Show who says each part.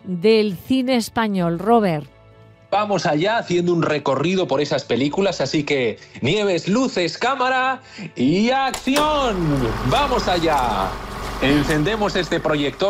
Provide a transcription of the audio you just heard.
Speaker 1: del cine español. Robert.
Speaker 2: Vamos allá haciendo un recorrido por esas películas, así que Nieves, luces, cámara y ¡acción! ¡Vamos allá! Encendemos este proyector.